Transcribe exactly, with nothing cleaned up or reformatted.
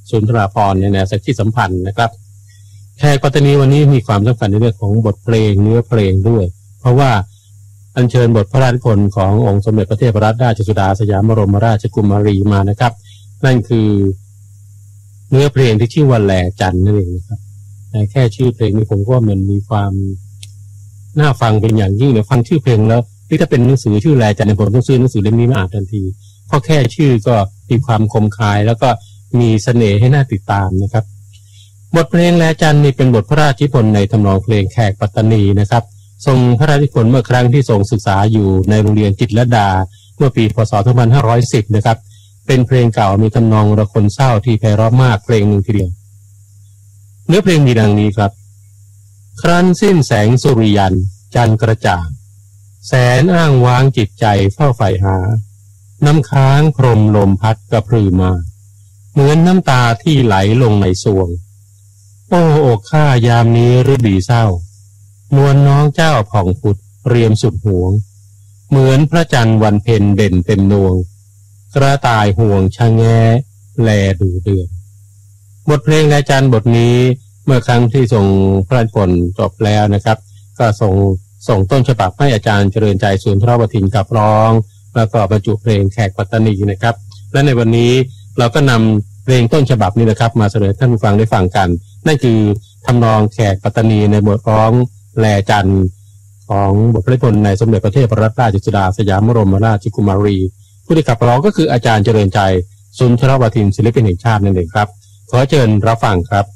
สุนทราภรณ์ในแนวสักที่สัมพันธ์นะครับแขกปัตตานีวันนี้มีความสำคัญในเรื่องของบทเพลงเนื้อเพลงด้วยเพราะว่าอัญเชิญบทพระราชนิพนธ์ขององค์สมเด็จพระเทพรัตนราชสุดาสยามบรมราชกุมารีมานะครับนั่นคือเนื้อเพลงที่ชื่อว่าแลจันทร์นั่นเองนะครับแต่แค่ชื่อเพลงนี้ผมก็มันมีความน่าฟังเป็นอย่างยิ่งเนี่ยฟังชื่อเพลงแล้วที่ถ้าเป็นหนังสือชื่อแลจันทร์ผมต้องซื้อหนังสือเล่มนี้มาอ่านทันทีเพราะแค่ชื่อก็มีความคมคายแล้วก็มีเสน่ห์ให้น่าติดตามนะครับบทเพลงแลจันทร์นี่เป็นบทพระราชนิพนธ์ในทำนองเพลงแขกปัตตานีนะครับทรงพระราชนิพนธ์เมื่อครั้งที่ทรงศึกษาอยู่ในโรงเรียนจิตรลดาเมื่อปีพ.ศ. สองพันห้าร้อยสิบนะครับเป็นเพลงเก่ามีทำนองระคนเศร้าที่ไพเราะมากเพลงหนึ่งทีเดียวเนื้อเพลงมีดังนี้ครับครั้นสิ้นแสงสุริยันจันทร์กระจ่างแสนอ้างว้างจิตใจเฝ้าใฝ่หาน้ำค้างพรมลมพัดกระพรือมาเหมือนน้ำตาที่ไหลลงในสวงโอ้อกข้ายามนี้ฤดีเศร้านวลน้องเจ้าผ่องผุดเรียมสุดหวงเหมือนพระจันทร์วันเพ็ญเด่นเต็มดวงกระต่ายห่วงชะแงแลดูเดือนบทเพลงแลจันทร์บทนี้เมื่อครั้งที่ทรงพระราชนิพนธ์จบแล้วนะครับก็ส่งส่งต้นฉบับให้อาจารย์เจริญใจสุนทรวทินขับร้องแล้วก็บรรจุเพลงแขกปัตตานีนะครับและในวันนี้เราก็นำเพลงต้นฉบับนี้นะครับมาเสนอท่านผู้ฟังได้ฟังกันนั่นคือทำนองแขกปัตตานีในบทร้องแลจันทร์ของบทพระราชนิพนธ์ในสมเด็จพระเทพรัตนราชสุดาสยามบรมราชกุมารีผู้ที่ขับร้องก็คืออาจารย์เจริญใจสุนทรวทินศิลปินแห่งชาตินั่นเองครับขอเชิญรับฟังครับ